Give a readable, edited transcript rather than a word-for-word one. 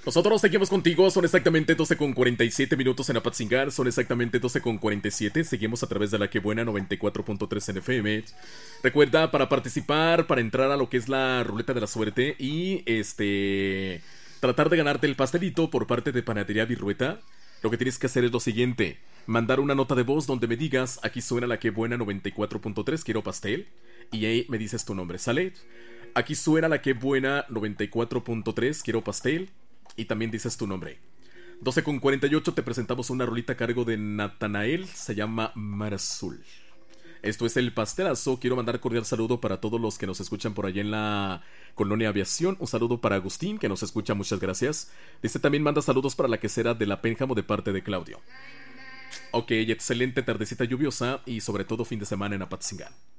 Nosotros seguimos contigo, son exactamente 12:47 en Apatzingar, son exactamente 12:47, seguimos a través de la que buena 94.3 en FM. Recuerda, para participar, para entrar a lo que es la ruleta de la suerte y tratar de ganarte el pastelito por parte de Panadería Virrueta, lo que tienes que hacer es lo siguiente: mandar una nota de voz donde me digas, aquí suena la que buena 94.3, quiero pastel, y ahí me dices tu nombre, ¿sale? Aquí suena la que buena 94.3, quiero pastel, y también dices tu nombre. 12:48 te presentamos una rolita a cargo de Natanael, se llama Mar Azul. Esto es El Pastelazo. Quiero mandar cordial saludo para todos los que nos escuchan por allá en la Colonia Aviación. Un saludo para Agustín, que nos escucha, muchas gracias. Dice también manda saludos para la quesera de la Pénjamo de parte de Claudio. Ok, excelente tardecita lluviosa y sobre todo fin de semana en Apatzingán.